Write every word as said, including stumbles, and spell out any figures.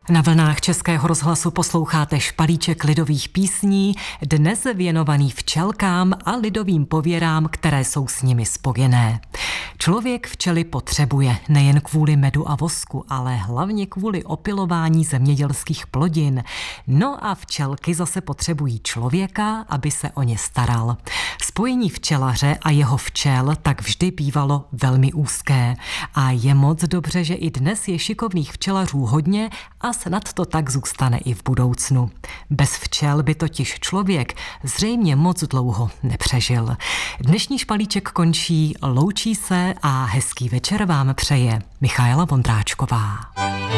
Na vlnách Českého rozhlasu posloucháte špalíček lidových písní, dnes věnovaný včelkám a lidovým pověrám, které jsou s nimi spojené. Člověk včely potřebuje nejen kvůli medu a vosku, ale hlavně kvůli opylování zemědělských plodin. No a včelky zase potřebují člověka, aby se o ně staral. Spojení včelaře a jeho včel tak vždy bývalo velmi úzké. A je moc dobře, že i dnes je šikovných včelařů hodně a snad to tak zůstane i v budoucnu. Bez včel by totiž člověk zřejmě moc dlouho nepřežil. Dnešní špalíček končí, loučí se a hezký večer vám přeje Michaela Vondráčková.